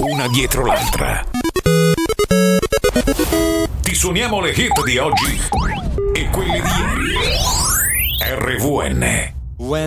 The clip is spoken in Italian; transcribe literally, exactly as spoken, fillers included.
una dietro l'altra. Ti suoniamo le hit di oggi e quelle di ieri. R V N.